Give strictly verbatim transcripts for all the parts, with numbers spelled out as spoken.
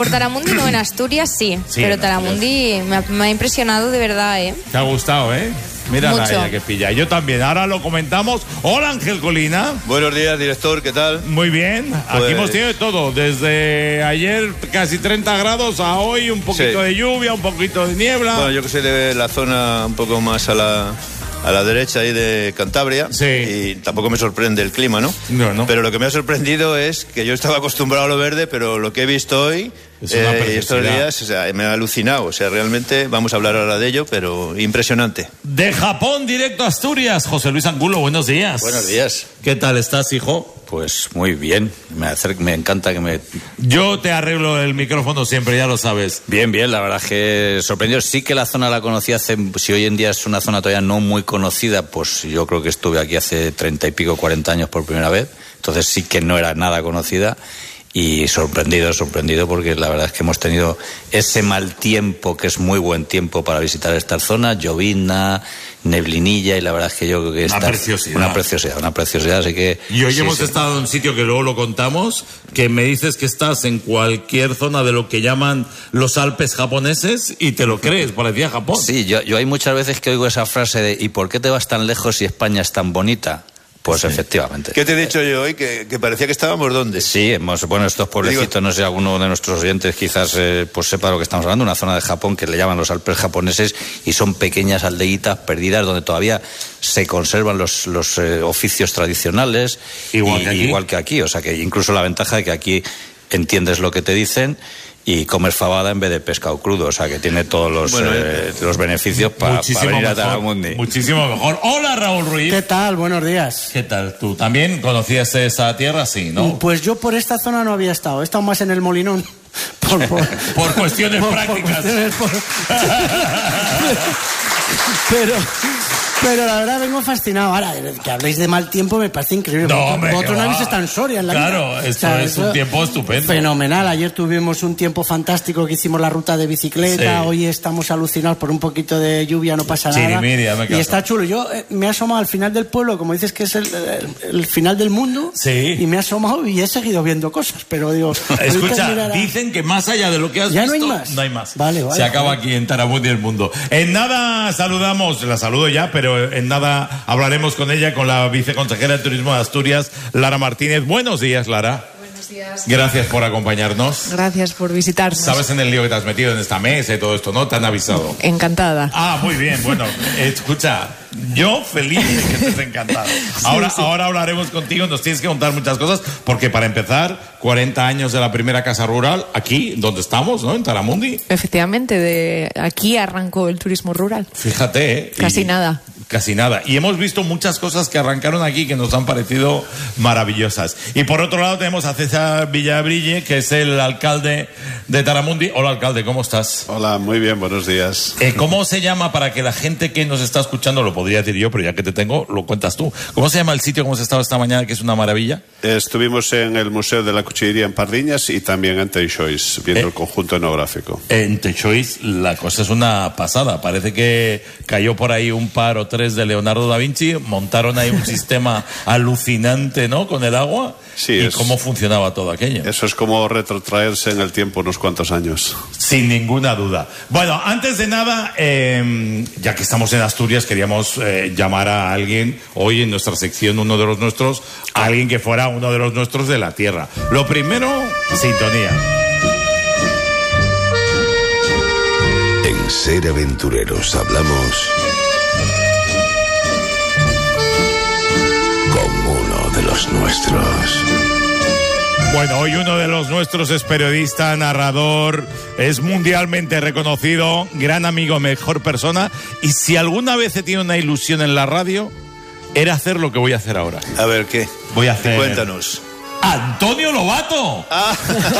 Por Taramundi no, en Asturias sí, sí pero Taramundi me ha, me ha impresionado de verdad, ¿eh? Te ha gustado, ¿eh? Mira la ella que pilla. Yo también. Ahora lo comentamos. Hola, Ángel Colina. Buenos días, director. ¿Qué tal? Muy bien. Pues... Aquí hemos tenido de todo. Desde ayer casi treinta grados a hoy un poquito sí. de lluvia, un poquito de niebla. Bueno, yo que soy de la zona un poco más a la... a la derecha ahí de Cantabria, sí. y tampoco me sorprende el clima, ¿no? No, no. Pero lo que me ha sorprendido es que yo estaba acostumbrado a lo verde, pero lo que he visto hoy es una eh, estos días, o sea, me ha alucinado. O sea, realmente vamos a hablar ahora de ello, pero impresionante. De Japón, directo a Asturias. José Luis Angulo, buenos días. Buenos días. ¿Qué tal estás, hijo? Pues muy bien, me, acer- me encanta que me... Yo te arreglo el micrófono siempre, ya lo sabes. Bien, bien, la verdad es que sorprendido. Sí que la zona la conocí hace... Si hoy en día es una zona todavía no muy conocida, pues yo creo que estuve aquí hace treinta y pico, cuarenta años por primera vez. Entonces sí que no era nada conocida. Y sorprendido, sorprendido, porque la verdad es que hemos tenido ese mal tiempo, que es muy buen tiempo para visitar esta zona, llovizna, neblinilla, y la verdad es que yo creo que una está preciosidad. Una preciosidad, una preciosidad, así que... Y hoy sí, hemos sí. estado en un sitio que luego lo contamos, que me dices que estás en cualquier zona de lo que llaman los Alpes japoneses y te lo crees, parecía Japón. Sí, yo, yo hay muchas veces que oigo esa frase de ¿y por qué te vas tan lejos si España es tan bonita? Pues sí. Efectivamente. ¿Qué te he dicho yo hoy? Que, que parecía que estábamos ¿dónde? Sí, hemos, bueno, estos pueblecitos, Digo... no sé, alguno de nuestros oyentes quizás eh, pues sepa de lo que estamos hablando, una zona de Japón que le llaman los Alpes japoneses, y son pequeñas aldeitas perdidas donde todavía se conservan los, los eh, oficios tradicionales, igual, y, que aquí. igual que aquí, o sea que incluso la ventaja de que aquí entiendes lo que te dicen y comer fabada en vez de pescado crudo, o sea que tiene todos los, bueno, eh, los beneficios para pa venir mejor, a Taramundi. Muchísimo mejor. Hola, Raúl Ruiz. ¿Qué tal? Buenos días. ¿Qué tal? ¿Tú también conocías esa tierra? Sí, ¿no? Pues yo por esta zona no había estado, he estado más en el Molinón. Por, por, por cuestiones por, prácticas. Por cuestiones, por... pero... Pero la verdad vengo fascinado. Ahora, que habléis de mal tiempo me parece increíble. No, hombre, vosotros no habéis estado en Soria en la Claro, vida. esto o sea, es un tiempo estupendo. Fenomenal. Ayer tuvimos un tiempo fantástico que hicimos la ruta de bicicleta. Sí. Hoy estamos alucinados por un poquito de lluvia, no pasa nada. Chirimiria, me y está chulo. Yo eh, me he asomado al final del pueblo, como dices que es el, el, el final del mundo. Sí. Y me he asomado y he seguido viendo cosas. Pero digo... Escucha, dicen que más allá de lo que has ¿Ya visto... no hay más? No hay más. Vale, vale. Se acaba aquí en Taramundi el mundo. En nada saludamos, la saludo ya, pero en nada... hablaremos con ella, con la viceconsejera de Turismo de Asturias, Lara Martínez. Buenos días, Lara. Buenos días. Gracias por acompañarnos. Gracias por visitarnos. Sabes en el lío que te has metido en esta mesa y todo esto, ¿no? Te han avisado. Encantada. Ah, muy bien. Bueno, escucha, yo feliz de que estés encantado. Ahora, sí, sí. ahora hablaremos contigo, nos tienes que contar muchas cosas, porque para empezar, cuarenta años de la primera casa rural, aquí, donde estamos, ¿no? En Taramundi. Efectivamente, de aquí arrancó el turismo rural. Fíjate, ¿eh? Casi y... nada. Casi nada. Y hemos visto muchas cosas que arrancaron aquí que nos han parecido maravillosas. Y por otro lado tenemos a César Villabrille, que es el alcalde de Taramundi. Hola, alcalde, ¿cómo estás? Hola, muy bien, buenos días. Eh, ¿Cómo se llama, para que la gente que nos está escuchando, lo podría decir yo, pero ya que te tengo, lo cuentas tú. ¿Cómo se llama el sitio que hemos estado esta mañana, que es una maravilla? Estuvimos en el Museo de la Cuchillería en Pardiñas y también en Teixois, viendo eh, el conjunto etnográfico. En Teixois la cosa es una pasada. Parece que cayó por ahí un par o tres de Leonardo da Vinci, montaron ahí un sistema alucinante, ¿no?, con el agua. Sí, y es, cómo funcionaba todo aquello. Eso es como retrotraerse en el tiempo unos cuantos años. Sin ninguna duda. Bueno, antes de nada, eh, ya que estamos en Asturias, queríamos eh, llamar a alguien hoy en nuestra sección, uno de los nuestros, a alguien que fuera uno de los nuestros de la tierra. Lo primero, sintonía. En Ser Aventureros hablamos con uno de los nuestros. Bueno, hoy uno de los nuestros es periodista, narrador, es mundialmente reconocido, gran amigo, mejor persona, y si alguna vez he tenido una ilusión en la radio, era hacer lo que voy a hacer ahora. A ver, ¿qué? Voy a hacer... Cuéntanos. ¡Antonio Lobato! Ah.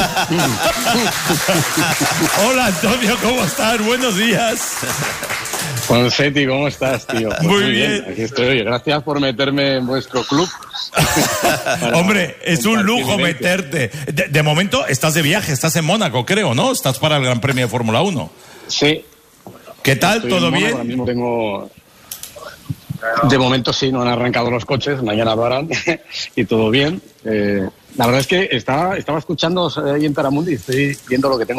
Hola, Antonio, ¿cómo estás? Buenos días. Poncetti, ¿cómo estás, tío? Pues muy, muy bien. bien. Aquí estoy. Gracias por meterme en vuestro club. Hombre, es un lujo meterte. De, de momento estás de viaje, estás en Mónaco, creo, ¿no? Estás para el Gran Premio de Fórmula uno. Sí. ¿Qué tal? Estoy ¿Todo bien? Ahora mismo tengo... De momento sí, no han arrancado los coches, mañana lo harán y todo bien. Eh, La verdad es que estaba, estaba escuchando ahí en Taramundi y estoy viendo lo que tengo